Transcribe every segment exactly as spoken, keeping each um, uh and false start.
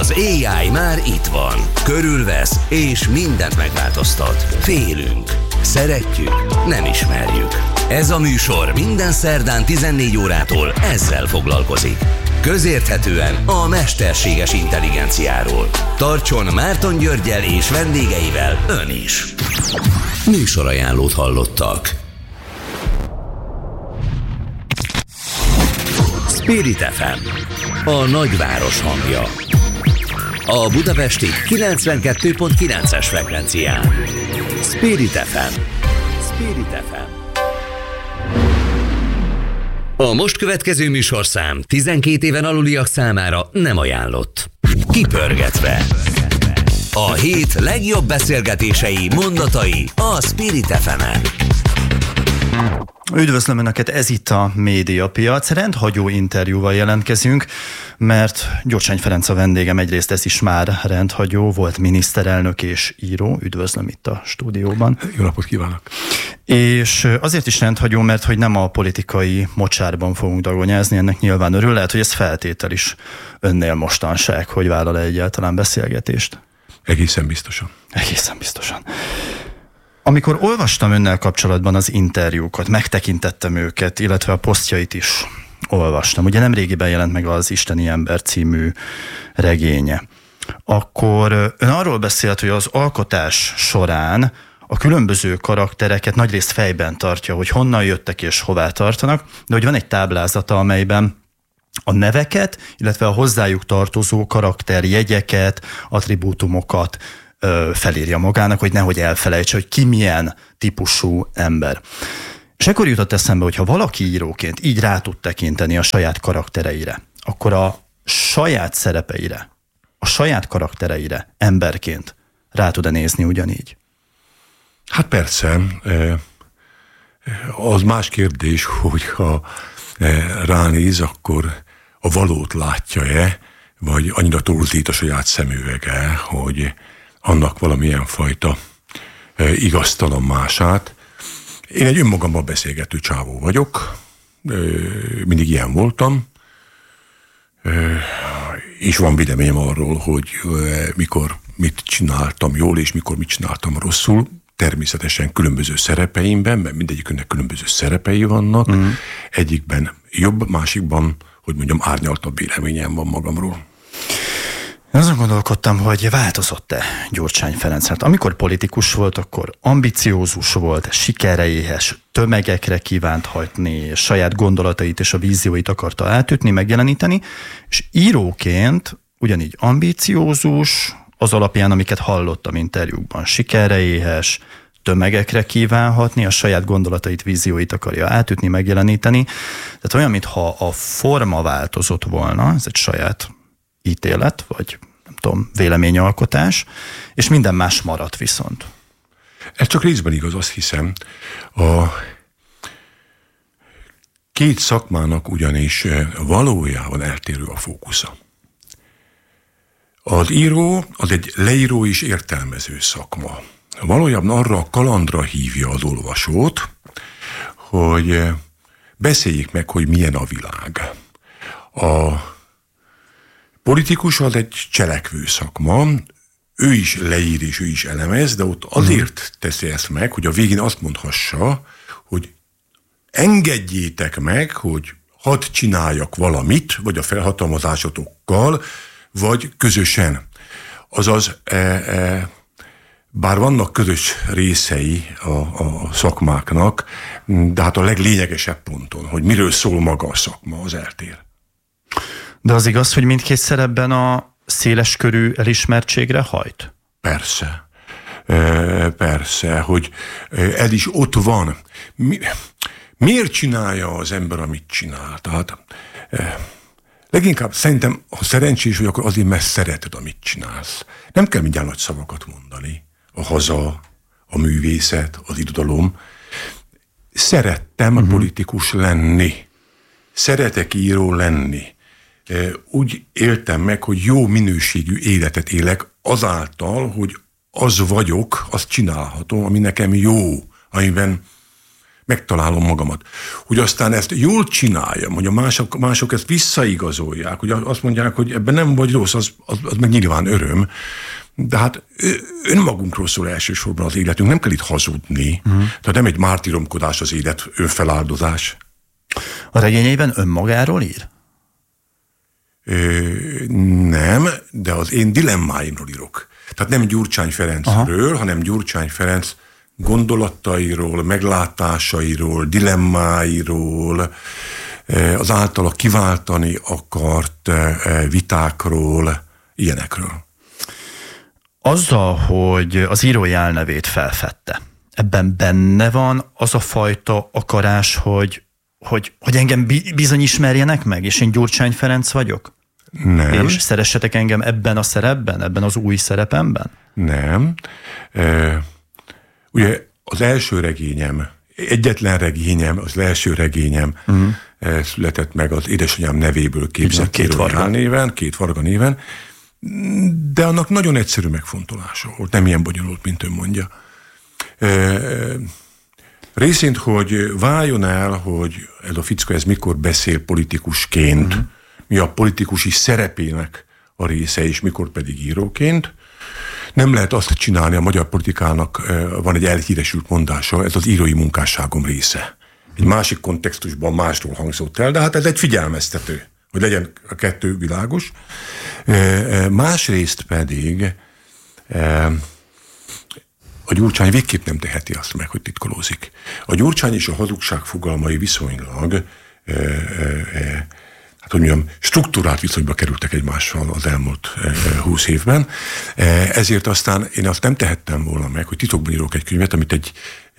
Az á i már itt van. Körülvesz és mindent megváltoztat. Félünk. Szeretjük. Nem ismerjük. Ez a műsor minden szerdán tizennégy órától ezzel foglalkozik. Közérthetően a mesterséges intelligenciáról. Tartson Márton Györggyel és vendégeivel ön is. Műsorajánlót hallottak. Spirit ef em, a nagyváros hangja. A budapesti kilencvenkettő pont kilences frekvencián. Spirit ef em. Spirit ef em. A most következő műsorszám tizenkét éven aluliak számára nem ajánlott. Kipörgetve. A hét legjobb beszélgetései, mondatai a Spirit ef emen. Üdvözlöm Önöket, ez itt a Médiapiac. Rendhagyó interjúval jelentkezünk, mert Gyurcsány Ferenc a vendégem, egyrészt ez is már rendhagyó, volt miniszterelnök és író. Üdvözlöm itt a stúdióban. Jó napot kívánok! És azért is rendhagyó, mert hogy nem a politikai mocsárban fogunk dagonyázni, ennek nyilván örül. Lehet, hogy ez feltétel is önnél mostanság, hogy vállal-e egyáltalán beszélgetést. Egészen biztosan. Egészen biztosan. Amikor olvastam önnel kapcsolatban az interjúkat, megtekintettem őket, illetve a posztjait is olvastam. Ugye nemrégiben jelent meg az Isteni ember című regénye. Akkor ön arról beszélt, hogy az alkotás során a különböző karaktereket nagyrészt fejben tartja, hogy honnan jöttek és hová tartanak, de hogy van egy táblázata, amelyben a neveket, illetve a hozzájuk tartozó karakterjegyeket, attribútumokat felírja magának, hogy nehogy elfelejtse, hogy ki milyen típusú ember. És ekkor jutott eszembe, hogy ha valaki íróként így rá tud tekinteni a saját karaktereire, akkor a saját szerepeire, a saját karaktereire emberként rá tud-e nézni ugyanígy? Hát persze. Az más kérdés, hogy ha ránéz, akkor a valót látja-e, vagy annyira torzít a saját szemüvege, hogy annak valamilyen fajta e, igaztalan mását. Én egy önmagamban beszélgető csávó vagyok, e, mindig ilyen voltam, e, és van véleményem arról, hogy e, mikor mit csináltam jól, és mikor mit csináltam rosszul, természetesen különböző szerepeimben, mert mindegyikünknek különböző szerepei vannak, mm. egyikben jobb, másikban, hogy mondjam, árnyaltabb véleményem van magamról. Azon gondolkodtam, hogy változott-e Gyurcsány Ferenc? Hát amikor politikus volt, akkor ambiciózus volt, sikerre éhes, tömegekre kívánt hajtni, saját gondolatait és a vízióit akarta átütni, megjeleníteni, és íróként ugyanígy ambiciózus, az alapján, amiket hallottam interjúkban, sikerre éhes, tömegekre kívánhatni, a saját gondolatait, vízióit akarja átütni, megjeleníteni. Tehát olyan, mintha a forma változott volna, ez egy saját ítélet, vagy nem tudom, véleményalkotás, és minden más maradt viszont. Ez csak részben igaz, azt hiszem. A két szakmának ugyanis valójában eltérő a fókusza. Az író az egy leíró és értelmező szakma. Valójában arra a kalandra hívja az olvasót, hogy beszéljék meg, hogy milyen a világ. A politikus az egy cselekvő szakma, ő is leír és ő is elemez, de ott azért teszi ezt meg, hogy a végén azt mondhassa, hogy engedjétek meg, hogy hadd csináljak valamit, vagy a felhatalmazásotokkal, vagy közösen. Azaz, e, e, bár vannak közös részei a, a szakmáknak, de hát a leglényegesebb ponton, hogy miről szól maga a szakma, az eltér. De az igaz, hogy mindkét szerepben a széleskörű elismertségre hajt? Persze. Persze, hogy ez is ott van. Mi, miért csinálja az ember, amit csinál? Tehát leginkább szerintem, ha szerencsés vagy, akkor azért, mert szereted, amit csinálsz. Nem kell mindjárt nagy szavakat mondani. A haza, a művészet, az irodalom. Szerettem uh-huh. politikus lenni. Szeretek író lenni. Úgy éltem meg, hogy jó minőségű életet élek azáltal, hogy az vagyok, azt csinálhatom, ami nekem jó, amiben megtalálom magamat. Hogy aztán ezt jól csináljam, hogy a mások, mások ezt visszaigazolják, hogy azt mondják, hogy ebben nem vagy rossz, az, az, az meg nyilván öröm. De hát önmagunkról szól elsősorban az életünk, nem kell itt hazudni. Uh-huh. Tehát nem egy mártíromkodás az élet, önfeláldozás. A regényeiben önmagáról ír? Ö, nem, de az én dilemmáimról írok. Tehát nem Gyurcsány Ferencről, aha, hanem Gyurcsány Ferenc gondolatairól, meglátásairól, dilemmáiról, az általa kiváltani akart vitákról, ilyenekről. Azzal, hogy az írói álnevét felfedte, ebben benne van az a fajta akarás, hogy, hogy, hogy engem bizony ismerjenek meg, és én Gyurcsány Ferenc vagyok? Nem. És szeressetek engem ebben a szerepben, ebben az új szerepemben? Nem. E, ugye az első regényem, egyetlen regényem, az első regényem uh-huh. e, született meg az édesanyám nevéből képzett két Varga néven, két Varga néven, de annak nagyon egyszerű megfontolása volt, nem ilyen bonyolult, mint ön mondja. E, részint, hogy váljon el, hogy ez a fickó ez mikor beszél politikusként, uh-huh. mi a politikusi szerepének a része, és mikor pedig íróként. Nem lehet azt csinálni, a magyar politikának van egy elhíresült mondása, ez az írói munkásságom része. Egy másik kontextusban másról hangzott el, de hát ez egy figyelmeztető, hogy legyen a kettő világos. Másrészt pedig a Gyurcsány végképp nem teheti azt meg, hogy titkolózik. A Gyurcsány és a hazugság fogalmai viszonylag hát, hogy mondjam, struktúrált viszonyba kerültek egymással az elmúlt húsz évben. Ezért aztán én azt nem tehettem volna meg, hogy titokban írok egy könyvet, amit egy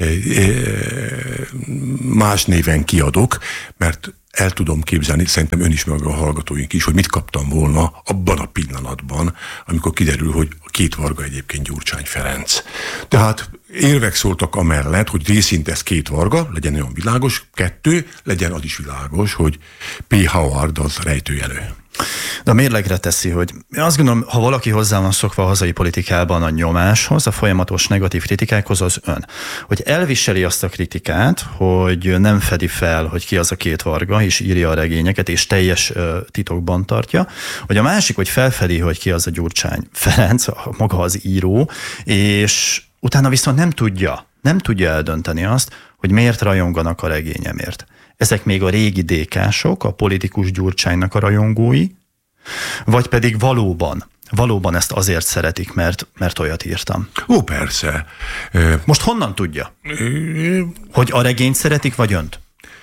más néven kiadok, mert el tudom képzelni, szerintem ön is, meg a hallgatóink is, hogy mit kaptam volna abban a pillanatban, amikor kiderül, hogy a két Varga egyébként Gyurcsány Ferenc. Tehát érvek szóltak amellett, hogy részint ez két Varga, legyen olyan világos, kettő, legyen az is világos, hogy P. Howard az rejtőjelő. De a mérlegre teszi, hogy én azt gondolom, ha valaki hozzá van szokva a hazai politikában a nyomáshoz, a folyamatos negatív kritikákhoz, az ön. Hogy elviseli azt a kritikát, hogy nem fedi fel, hogy ki az a két Varga, és írja a regényeket, és teljes uh, titokban tartja, hogy a másik, hogy felfedi, hogy ki az a Gyurcsány Ferenc, maga az író, és utána viszont nem tudja, nem tudja eldönteni azt, hogy miért rajonganak a regényemért. Ezek még a régi dékások, a politikus Gyurcsánynak a rajongói, vagy pedig valóban, valóban ezt azért szeretik, mert, mert olyat írtam. Ó, persze. Most honnan tudja? Hogy a regényt szeretik, vagy önt?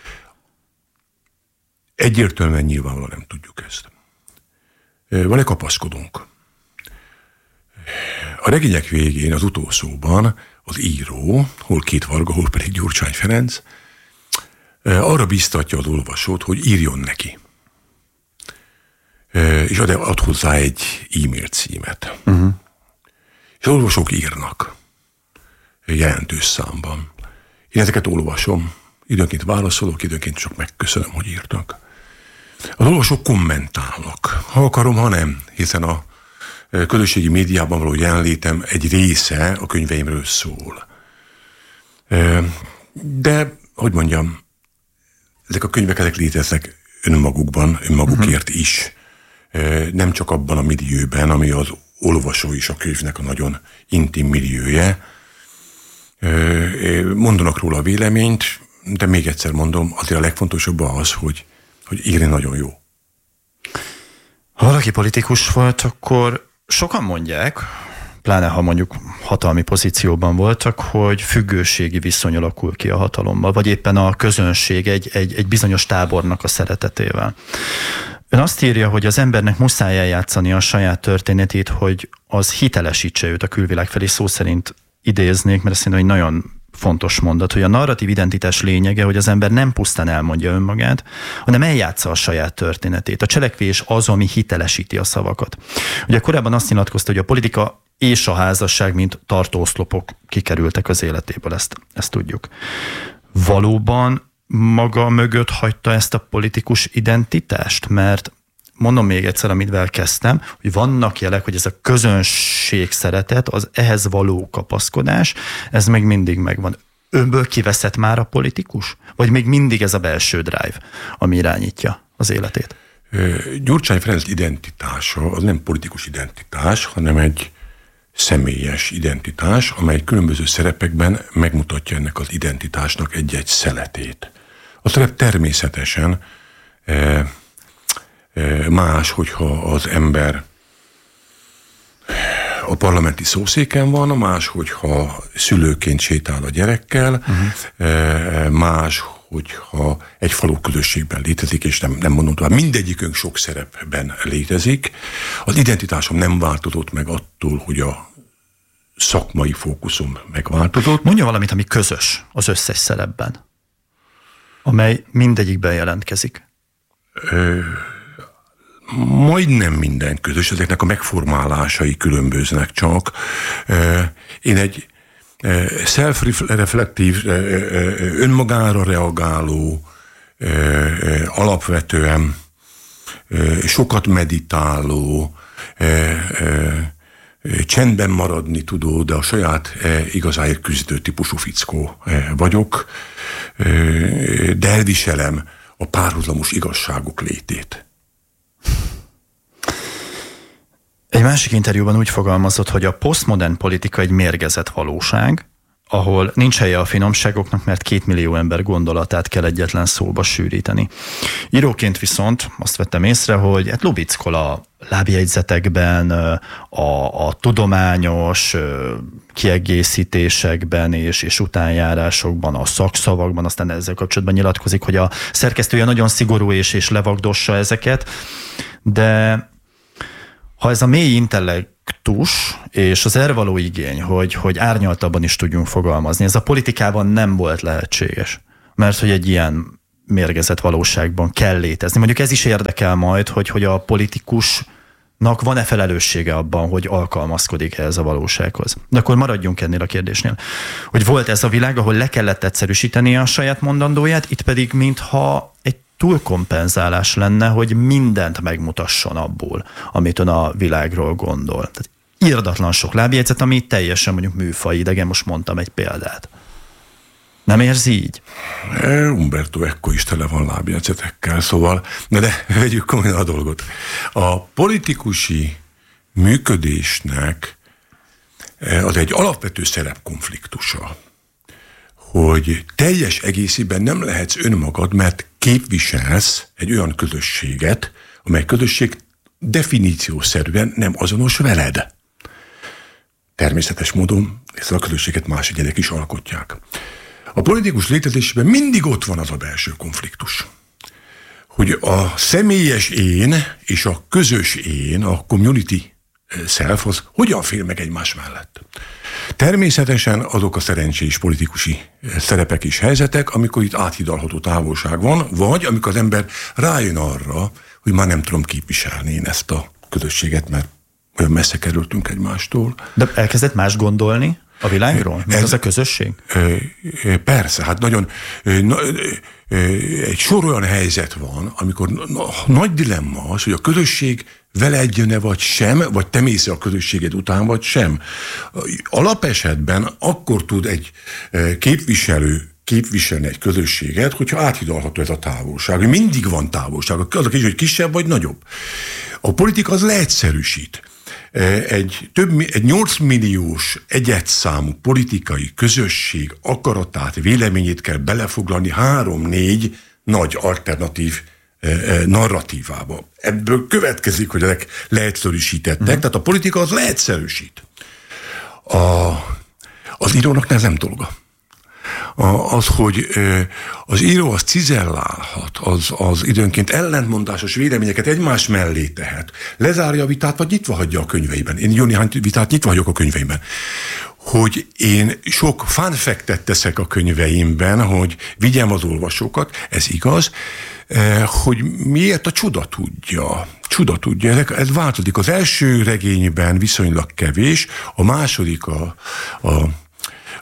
Egyértelműen nyilvánvalóan nem tudjuk ezt. Van egy kapaszkodónk. A regények végén, az utolsóban az író, hol két Varga, hol pedig Gyurcsány Ferenc, arra bíztatja az olvasót, hogy írjon neki. És ad, ad hozzá egy e-mail címet. Uh-huh. És az olvasók írnak jelentős számban. Én ezeket olvasom, időnként válaszolok, időnként csak megköszönöm, hogy írtak. Az olvasók kommentálnak, ha akarom, ha nem, hiszen a közösségi médiában való jelenlétem egy része a könyveimről szól. De, hogy mondjam, ezek a könyvek ezek léteznek önmagukban, önmagukért uh-huh. is. Nem csak abban a millióben, ami az olvasó is a könyvnek a nagyon intim milliója. Mondanak róla a véleményt, de még egyszer mondom, azért a legfontosabb az, hogy, hogy írni nagyon jó. Ha valaki politikus volt, akkor sokan mondják, pláne ha mondjuk hatalmi pozícióban voltak, hogy függőségi viszony alakul ki a hatalommal, vagy éppen a közönség egy, egy, egy bizonyos tábornak a szeretetével. Ön azt írja, hogy az embernek muszáj eljátszani a saját történetét, hogy az hitelesítse őt a külvilág felé, szó szerint idéznék, mert azt szerintem egy nagyon fontos mondat, hogy a narratív identitás lényege, hogy az ember nem pusztán elmondja önmagát, hanem eljátsza a saját történetét. A cselekvés az, ami hitelesíti a szavakat. Ugye korábban azt nyilatkozta, hogy a politika és a házasság, mint tartóoszlopok kikerültek az életéből, ezt, ezt tudjuk. Valóban maga mögött hagyta ezt a politikus identitást? Mert mondom még egyszer, amivel kezdtem, hogy vannak jelek, hogy ez a közönség szeretet, az ehhez való kapaszkodás, ez még mindig megvan. önből kiveszett már a politikus? Vagy még mindig ez a belső drive, ami irányítja az életét? Gyurcsány Ferenc identitása az nem politikus identitás, hanem egy személyes identitás, amely különböző szerepekben megmutatja ennek az identitásnak egy-egy szeletét. A szerep természetesen e, e, más, hogyha az ember a parlamenti szószéken van, más, hogyha szülőként sétál a gyerekkel, uh-huh. e, más, hogyha egy falu közösségben létezik, és nem, nem mondom tovább, mindegyikünk sok szerepben létezik. Az identitásom nem változott meg attól, hogy a szakmai fókuszom megváltozott. Mondja valamit, ami közös az összes szerepben, amely mindegyikben jelentkezik. Ö, majdnem minden közös, ezeknek a megformálásai különböznek csak. Ö, én egy self-reflektív, önmagára reagáló, alapvetően sokat meditáló, csendben maradni tudó, de a saját igazáért küzdő típusú fickó vagyok, de elviselem a párhuzamos igazságok létét. Egy másik interjúban úgy fogalmazott, hogy a posztmodern politika egy mérgezett valóság, ahol nincs helye a finomságoknak, mert két millió ember gondolatát kell egyetlen szóba sűríteni. Íróként viszont azt vettem észre, hogy hát lubickol a lábjegyzetekben, a, a tudományos kiegészítésekben és, és utánjárásokban, a szakszavakban, aztán ezzel kapcsolatban nyilatkozik, hogy a szerkesztője nagyon szigorú és, és levagdossa ezeket, de ha ez a mély intellektus és az erre való igény, hogy, hogy árnyaltabban is tudjunk fogalmazni, ez a politikában nem volt lehetséges, mert hogy egy ilyen mérgezett valóságban kell létezni. Mondjuk ez is érdekel majd, hogy, hogy a politikusnak van-e felelőssége abban, hogy alkalmazkodik ez a valósághoz. De akkor maradjunk ennél a kérdésnél. Hogy volt ez a világ, ahol le kellett egyszerűsíteni a saját mondandóját, itt pedig mintha egy túlkompenzálás lenne, hogy mindent megmutasson abból, amit ön a világról gondol. Tehát irdatlan sok lábjegyzet, ami teljesen mondjuk műfaj idegen, most mondtam egy példát. Nem érzi így? Umberto Eco is tele van lábjegyzetekkel, szóval, de, de vegyük komolyan a dolgot. A politikusi működésnek az egy alapvető szerepkonfliktusa, hogy teljes egészében nem lehetsz önmagad, mert képviselsz egy olyan közösséget, amely közösség definíciószerűen nem azonos veled. Természetes módon ezt a közösséget más egyedek is alkotják. A politikus létezésében mindig ott van az a belső konfliktus, hogy a személyes én és a közös én, a community self, az hogyan fér meg egymás mellett. Természetesen azok a szerencsés politikusi szerepek és helyzetek, amikor itt áthidalható távolság van, vagy amikor az ember rájön arra, hogy már nem tudom képviselni én ezt a közösséget, mert olyan messze kerültünk egymástól. De elkezdett más gondolni a világról? Mint ez, az a közösség? Persze, hát nagyon na, egy sor olyan helyzet van, amikor na, nagy dilemma az, hogy a közösség veled jön-e vagy sem, vagy te mész a közösséged után, vagy sem. Alapesetben akkor tud egy képviselő képviselni egy közösséget, hogyha áthidalható ez a távolság. Mindig van távolság. Az a kis, hogy kisebb vagy nagyobb. A politika az leegyszerűsít. Egy, több, egy nyolc milliós egyedszámú politikai közösség akaratát, véleményét kell belefoglalni három-négy nagy alternatív narratívába. Ebből következik, hogy ezek leegyszerűsítettek, uh-huh. Tehát a politika az leegyszerűsít. A, az írónak ez nem dolga. A, az, hogy az író az cizellálhat, az, az időnként ellentmondásos véleményeket egymás mellé tehet, lezárja a vitát, vagy nyitva hagyja a könyveiben. Én jó néhány vitát nyitva hagyok a könyveimben. Hogy én sok fanfektet teszek a könyveimben, hogy vigyem az olvasókat, ez igaz, hogy miért a csuda tudja. Csuda tudja, ez változik. Az első regényben viszonylag kevés, a második a, a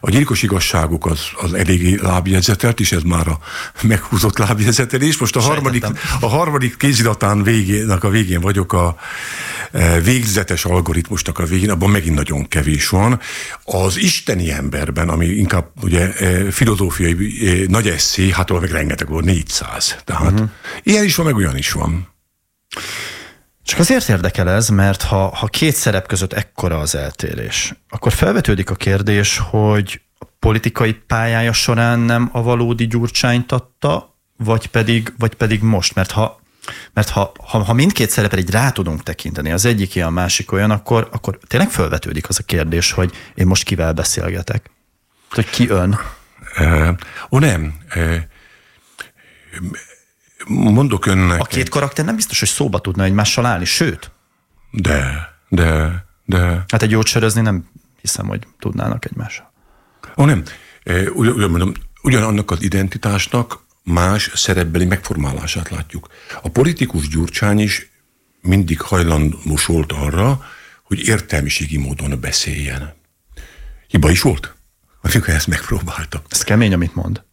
A gyilkos igazságok az, az eléggé lábjegyzetelt, és ez már a meghúzott lábjegyzetelés. Most a harmadik, a harmadik kéziratán végének a végén vagyok, a végzetes algoritmusnak a végén, abban megint nagyon kevés van. Az isteni emberben, ami inkább ugye filozófiai nagy esszé, hát ahol meg rengeteg volt, négyszáz. Tehát uh-huh. ilyen is van, meg olyan is van. Csak azért érdekel ez, mert ha, ha két szerep között ekkora az eltérés, akkor felvetődik a kérdés, hogy a politikai pályája során nem a valódi Gyurcsányt adta, vagy pedig, vagy pedig most, mert ha Mert ha, ha, ha mindkét szerepre így rá tudunk tekinteni, az egyik ilyen, a másik olyan, akkor, akkor tényleg felvetődik az a kérdés, hogy én most kivel beszélgetek. Hogy ki ön? Uh, ó, nem. Uh, mondok önnek... A két karakter nem biztos, hogy szóba tudna egymással állni, sőt. De, de, de... Hát egy jót sörözni nem hiszem, hogy tudnának egymással. Ó, nem. Uh, ugyan, mondom, ugyanannak az identitásnak más szerepbeli megformálását látjuk. A politikus Gyurcsány is mindig hajlamos volt arra, hogy értelmiségi módon beszéljen. Hiba is volt, amikor ezt megpróbálta. Ez kemény, amit mond.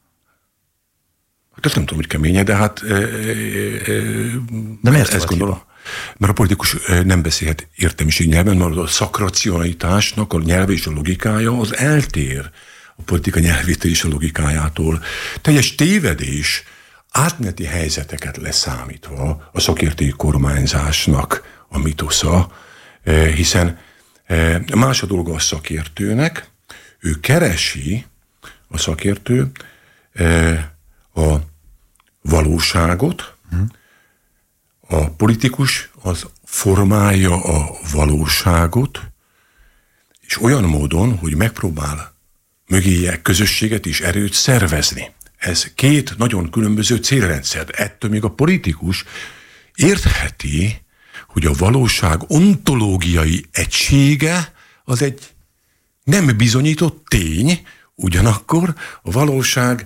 Hát ezt nem tudom, hogy keménye, de hát... E, e, de miért ezt gondolom? Hiba? Mert a politikus nem beszélhet értelmiségi nyelven, mert a szakracionalitásnak a nyelve és a logikája az eltér a politika nyelvétől és a logikájától. Teljes tévedés átmeneti helyzeteket leszámítva a szakértői kormányzásnak a mitosza, hiszen más a dolga a szakértőnek, ő keresi, a szakértő, a valóságot, a politikus az formálja a valóságot, és olyan módon, hogy megpróbál mögéje közösséget és erőt szervezni. Ez két nagyon különböző célrendszer. Ettől még a politikus értheti, hogy a valóság ontológiai egysége az egy nem bizonyított tény, ugyanakkor a valóság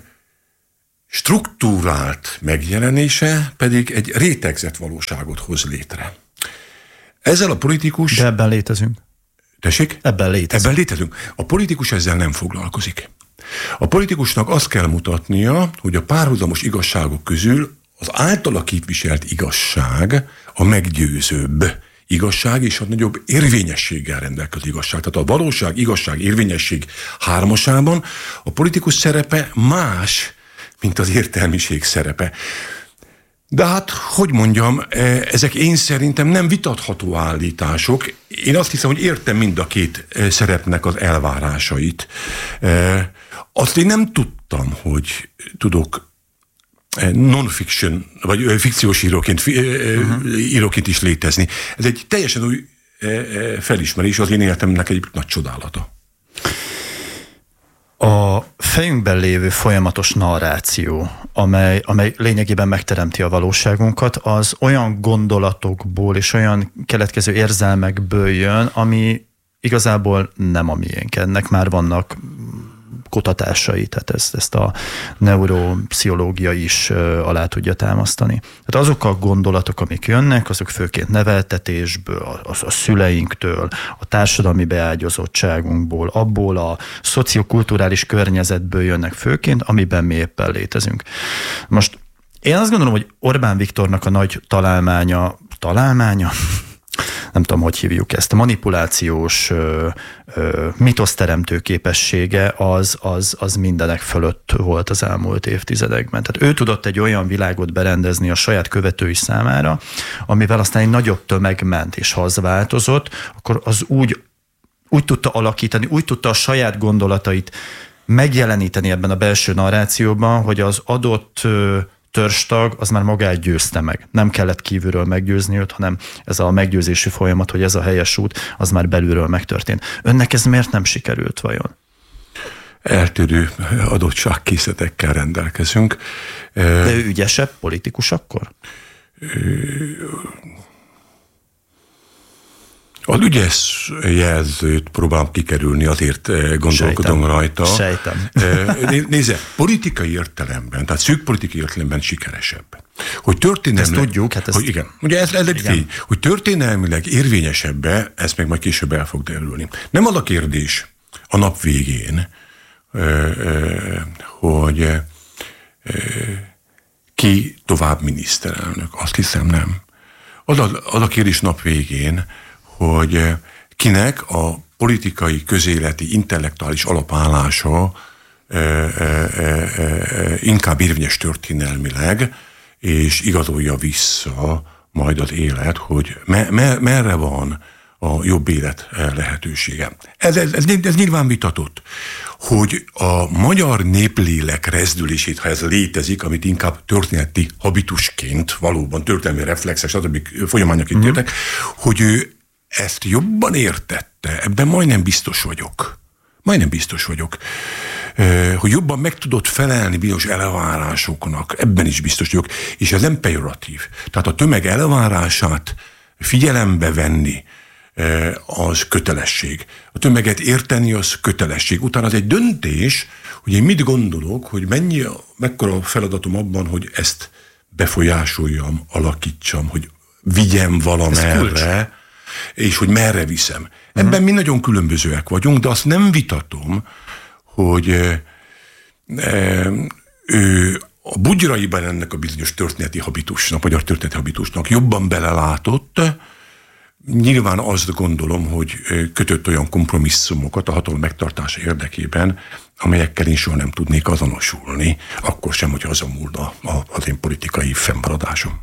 struktúrált megjelenése pedig egy rétegzett valóságot hoz létre. Ezzel a politikus... De ebben létezünk. Tessék? Ebben létezünk. Ebben létezünk. A politikus ezzel nem foglalkozik. A politikusnak azt kell mutatnia, hogy a párhuzamos igazságok közül az általa képviselt igazság a meggyőzőbb igazság és a nagyobb érvényességgel rendelkező igazság. Tehát a valóság, igazság, érvényesség hármasában a politikus szerepe más, mint az értelmiség szerepe. De hát, hogy mondjam, ezek én szerintem nem vitatható állítások. Én azt hiszem, hogy értem mind a két szerepnek az elvárásait. Azt én nem tudtam, hogy tudok non-fiction, vagy fikciós íróként, uh-huh. íróként is létezni. Ez egy teljesen új felismerés, az én életemnek egy nagy csodálata. A fejünkben lévő folyamatos narráció, amely, amely lényegében megteremti a valóságunkat, az olyan gondolatokból és olyan keletkező érzelmekből jön, ami igazából nem a miénk. Ennek már vannak kutatásai, tehát ezt, ezt a neuropszichológia is alá tudja támasztani. Tehát azok a gondolatok, amik jönnek, azok főként neveltetésből, a, a szüleinktől, a társadalmi beágyazottságunkból, abból a szociokulturális környezetből jönnek főként, amiben mi éppen létezünk. Most én azt gondolom, hogy Orbán Viktornak a nagy találmánya, találmánya? nem tudom, hogy hívjuk ezt, a manipulációs ö, ö, mitoszteremtő képessége az, az, az mindenek fölött volt az elmúlt évtizedekben. Tehát ő tudott egy olyan világot berendezni a saját követői számára, amivel aztán egy nagyobb tömeg ment, és ha az változott, akkor az úgy, úgy tudta alakítani, úgy tudta a saját gondolatait megjeleníteni ebben a belső narrációban, hogy az adott ö, törstag, az már magát győzte meg. Nem kellett kívülről meggyőzni őt, hanem ez a meggyőzési folyamat, hogy ez a helyes út, az már belülről megtörtént. Önnek ez miért nem sikerült vajon? Eltérő adottságkészletekkel rendelkezünk. De ő ügyesebb politikus akkor? Az ügyes jelzőt próbálom kikerülni, azért gondolkodom Sejtem. rajta. Sejtem. Nézze, politikai értelemben, tehát szűk politikai értelemben sikeresebb. Hogy történelmileg... Ezt tudjuk, hát ezt... Hogy igen, ugye ez, ez egy fény. Hogy történelmileg érvényesebbe, ezt meg majd később el fog derülni. Nem az a kérdés a nap végén, hogy ki tovább miniszterelnök. Azt hiszem nem. Az a, az a kérdés nap végén, hogy kinek a politikai, közéleti, intellektuális alapállása e, e, e, inkább érvényes történelmileg, és igazolja vissza majd az élet, hogy me, me, merre van a jobb élet lehetősége. Ez, ez, ez, ez nyilván vitatott, hogy a magyar néplélek rezdülését, ha ez létezik, amit inkább történeti habitusként, valóban történelmi reflexes, stb. Folyamányaként mm. értek, hogy ő ezt jobban értette, ebben majdnem biztos vagyok. Majdnem biztos vagyok, hogy jobban meg tudott felelni bizonyos elvárásoknak, ebben is biztos vagyok, és ez nem pejoratív. Tehát a tömeg elvárását figyelembe venni, az kötelesség. A tömeget érteni, az kötelesség. Utána az egy döntés, hogy én mit gondolok, hogy mennyi, mekkora feladatom abban, hogy ezt befolyásoljam, alakítsam, hogy vigyem valamerre, és hogy merre viszem. Ebben uh-huh. mi nagyon különbözőek vagyunk, de azt nem vitatom, hogy e, e, ő a bugyraiban ennek a bizonyos történeti habitusnak, magyar történeti habitusnak jobban belelátott. Nyilván azt gondolom, hogy kötött olyan kompromisszumokat a hatalom megtartása érdekében, amelyekkel én soha nem tudnék azonosulni, akkor sem, hogy azon múlna az én politikai fennmaradásom.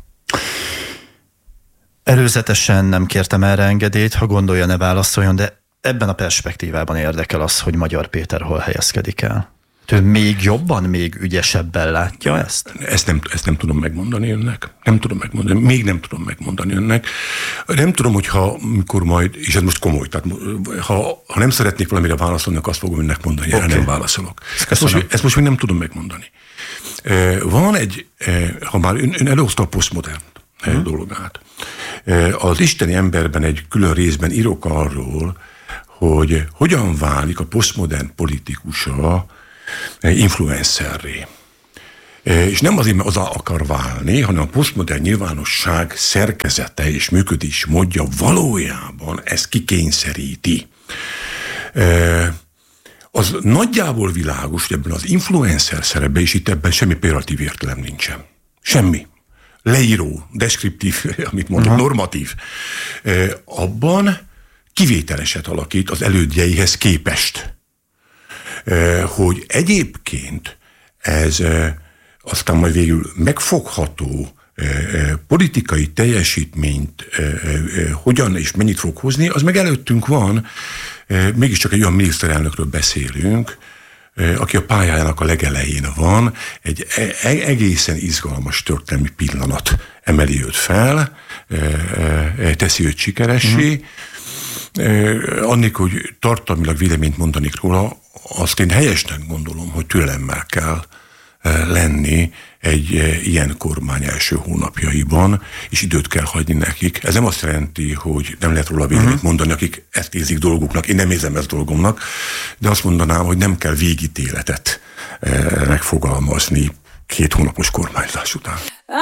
Előzetesen nem kértem erre engedélyt, ha gondolja, ne válaszoljon, de ebben a perspektívában érdekel az, hogy Magyar Péter hol helyezkedik el. Ő még jobban, még ügyesebben látja ezt? Ezt nem, ezt nem tudom megmondani önnek. Nem tudom megmondani. Még nem tudom megmondani önnek. Nem tudom, hogyha mikor majd, és ez most komoly, tehát ha, ha nem szeretnék valamire válaszolni, akkor azt fogom önnek mondani, okay. Erre nem válaszolok. Ezt most, ezt most még nem tudom megmondani. Van egy, ha már ön, ön előhozta a posztmodern hmm. dolgát. Az isteni emberben egy külön részben írok arról, hogy hogyan válik a posztmodern politikusa influencerré. És nem azért, mert az akar válni, hanem a posztmodern nyilvánosság szerkezete és működés módja valójában ezt kikényszeríti. Az nagyjából világos, hogy ebben az influencer szerepben, és itt ebben semmi pejoratív értelem nincsen. Semmi. Leíró, deskriptív, amit mondok, uh-huh. normatív. Abban kivételeset alakít az elődjeihez képest. Hogy egyébként ez aztán majd végül megfogható politikai teljesítményt hogyan és mennyit fog hozni, az meg előttünk van, mégiscsak egy olyan miniszterelnökről beszélünk, aki a pályájának a legelején van, egy egészen izgalmas történelmi pillanat emeli őt fel, teszi őt sikeressé, uh-huh. annélkül, hogy tartalmilag véleményt mondanék róla, azt én helyesnek gondolom, hogy türelemmel kell lenni egy ilyen kormány első hónapjaiban, és időt kell hagyni nekik. Ez nem azt jelenti, hogy nem lehet róla véleményt uh-huh. mondani, akik ezt érzik dolguknak, én nem érzem ezt dolgomnak, de azt mondanám, hogy nem kell végítéletet megfogalmazni két hónapos kormányzás után.